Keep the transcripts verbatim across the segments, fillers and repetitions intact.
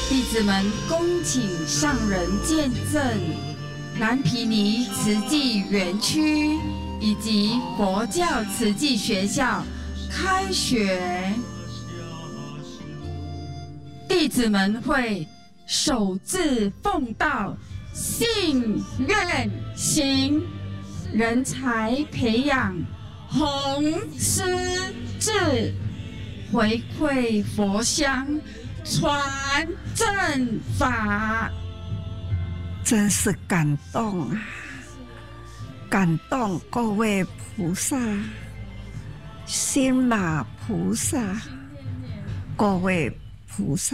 弟子们恭请上人见证南毗尼慈济园区以及佛教慈济学校开学。弟子们会守志奉道，信愿行，人才培养，弘师智，回馈佛乡，传正法。 真是感动啊！感动各位菩萨，心马菩萨，各位菩萨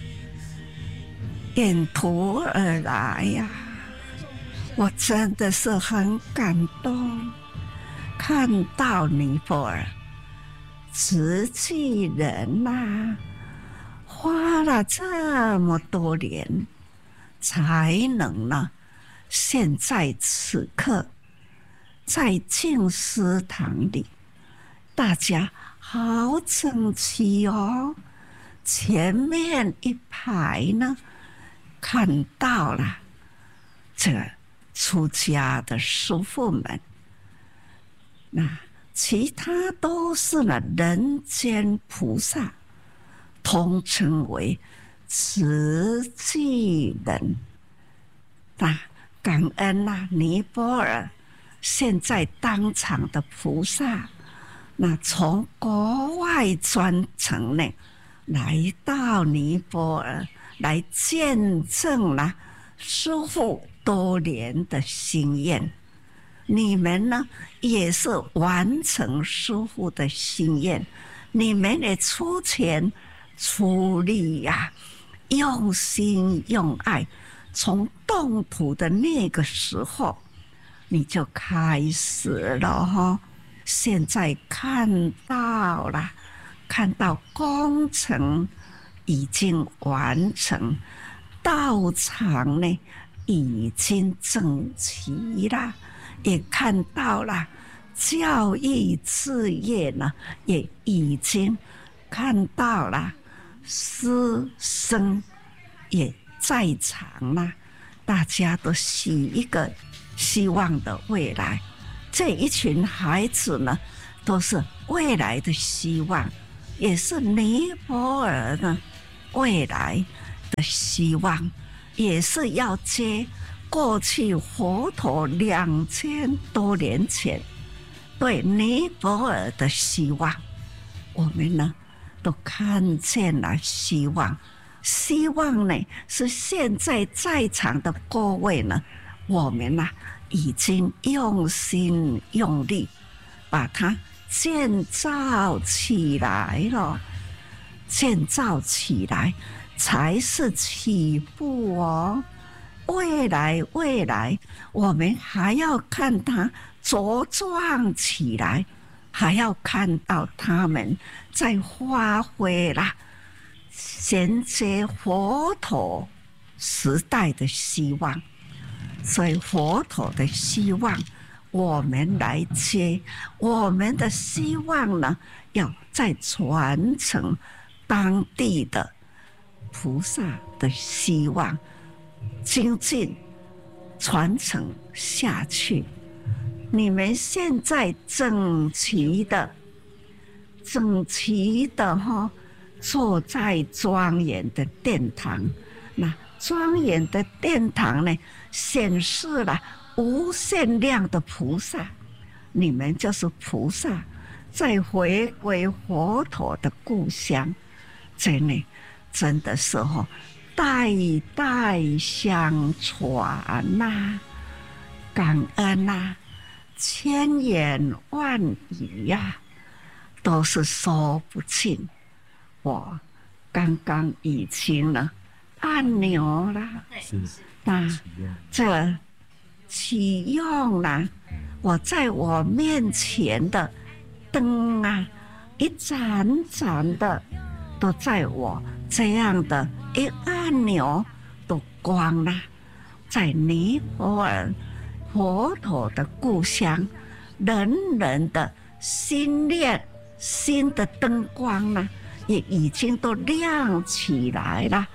沿途而来呀、啊，我真的是很感动。看到尼泊尔慈济人呐、啊，花了这么多年，才能呢，现在此刻在净思堂里，大家好整齐哦。前面一排呢，看到了这个出家的师父们，那其他都是呢人间菩萨，统称为慈济人。那感恩呐、啊，尼泊尔现在当场的菩萨，那从国外专程呢来到尼泊尔，来见证了师父多年的心愿。你们呢也是完成师父的心愿，你们也出钱出力呀、啊，用心用爱。从动土的那个时候，你就开始了哈。现在看到了，看到工程已经完成，道场呢已经整齐了，也看到了教育事业呢也已经看到了，师生也在场了，大家都许一个希望的未来。这一群孩子呢，都是未来的希望，也是尼泊尔呢未来的希望，也是要接过去佛陀两千多年前对尼泊尔的希望。我们呢，都看见了希望。希望呢，是现在在场的各位呢，我们呢、啊、已经用心用力把它建造起来了，建造起来才是起步哦。未来，未来，我们还要看它茁壮起来，还要看到他们在发挥啦。衔接佛陀时代的希望，所以佛陀的希望我们来接，我们的希望呢，要再传承当地的菩萨的希望，精进传承下去。你们现在整齐的、整齐的哈。坐在庄严的殿堂，那庄严的殿堂呢，显示了无限量的菩萨。你们就是菩萨，在回归佛陀的故乡，真的真的是哈，代代相传呐、啊，感恩呐、啊，千言万语呀、啊，都是说不尽。我刚刚已经呢按钮了，那这启用了，我在我面前的灯啊，一盏盏的都在我这样的一按钮都光了。在尼泊尔佛陀的故乡，人人的心念、心的灯光呢，也已经都亮起来了。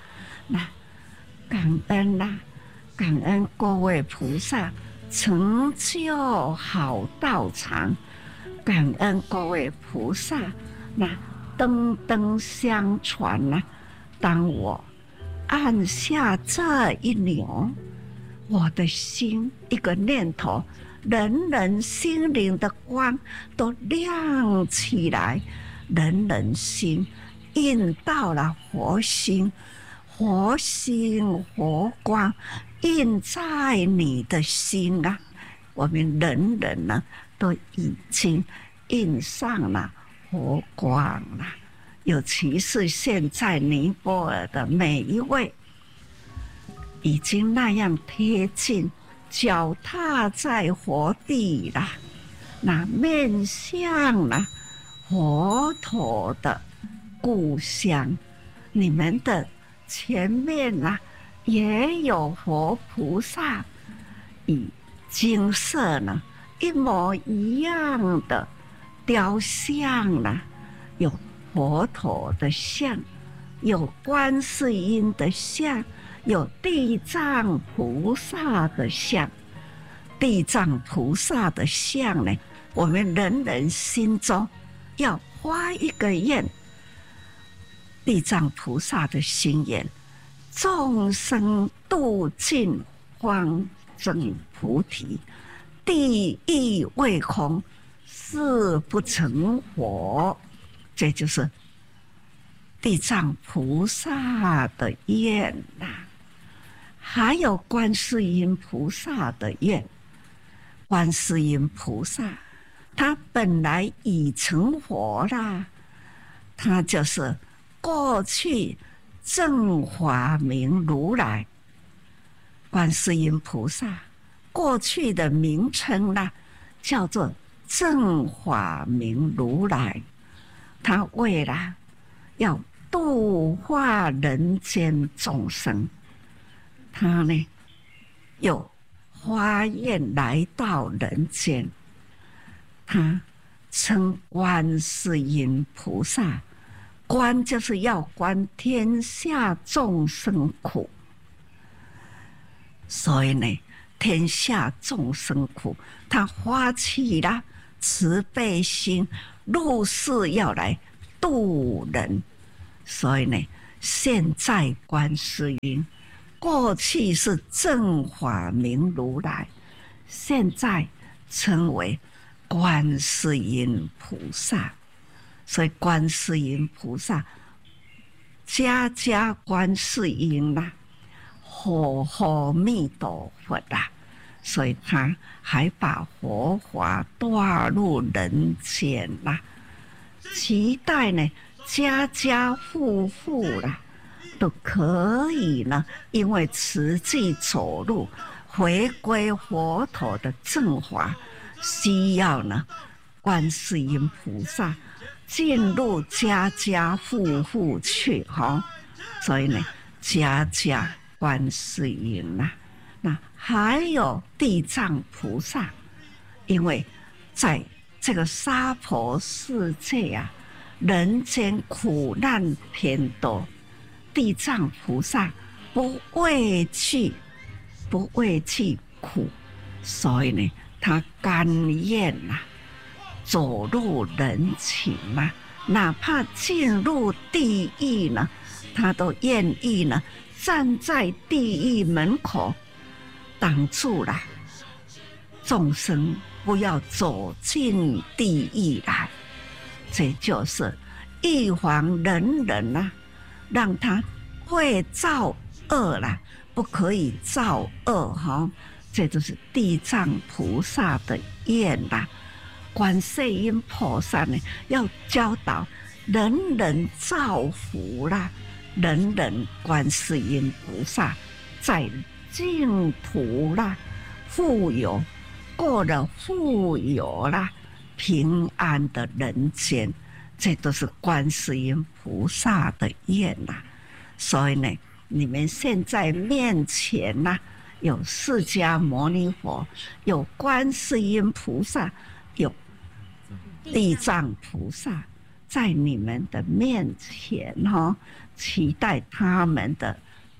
那感恩啦、啊，感恩各位菩萨成就好道场，感恩各位菩萨那灯灯相传呐、啊。当我按下这一钮，我的心一个念头，人人心灵的光都亮起来，人人心印到了佛心，佛心佛光印在你的心啊！我们人人呢，都已经印上了佛光了。尤其是现在尼泊尔的每一位，已经那样贴近，脚踏在佛地了，那面向了佛陀的故乡，你们的前面啊，也有佛菩萨，以金色呢一模一样的雕像呢，有佛陀的像，有观世音的像，有地藏菩萨的像。地藏菩萨的像呢，我们人人心中要发一个愿，地藏菩萨的心愿，众生度尽方证菩提，地狱未空，誓不成佛。这就是地藏菩萨的愿呐、啊，还有观世音菩萨的愿。观世音菩萨他本来已成佛啦，他就是过去正法明如来。观世音菩萨过去的名称啦，叫做正法明如来。他为了要度化人间众生，他呢又发愿来到人间，他称观世音菩萨，观就是要观天下众生苦，所以呢，天下众生苦，他发起了慈悲心，入世要来度人。所以呢，现在观世音，过去是正法明如来，现在称为观世音菩萨。所以观世音菩萨，家家观世音啦、啊，吼吼弥陀佛啦、啊，所以他还把佛法带入人间啦、啊，期待呢家家户户啦都可以呢，因为慈济走路回归佛陀的正法，需要呢观世音菩萨进入家家户户去哈，所以呢家家观世音呐，那还有地藏菩萨，因为在这个娑婆世界啊，人间苦难偏多，地藏菩萨不畏惧，不畏惧苦，所以呢，他甘愿啊走入人情啊，哪怕进入地狱呢，他都愿意呢站在地狱门口挡住了众生，不要走进地狱来。这就是预防人人啊，让他会造恶啦，不可以造恶哈。这就是地藏菩萨的愿啦。观世音菩萨呢，要教导人人造福啦，人人观世音菩萨在净土啦，富有过了富有啦，平安的人间，这都是观世音菩萨的愿啦。所以呢，你们现在面前呐、啊，有释迦牟尼佛，有观世音菩萨，有地藏菩萨，在你们的面前哈、哦，期待他们的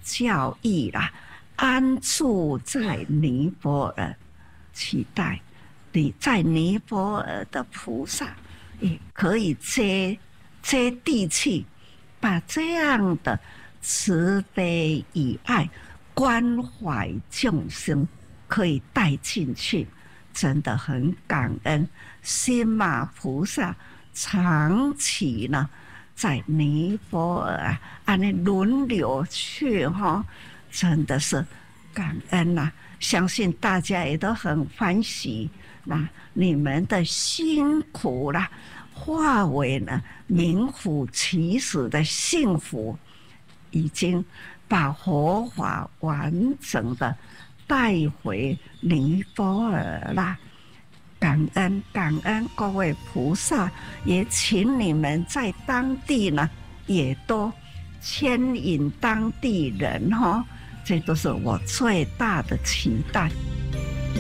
教义啦，安住在尼泊尔，期待你在尼泊尔的菩萨也可以接接地气，把这样的慈悲与爱、关怀众生可以带进去，真的很感恩。心马菩萨长期呢在尼泊尔啊，那轮流去哈，真的是感恩呐、啊！相信大家也都很欢喜，那你们的辛苦啦，化为呢名副其实的幸福，已经把佛法完整的带回尼泊尔啦。感恩感恩各位菩萨，也请你们在当地呢，也都牵引当地人哈，这都是我最大的期待。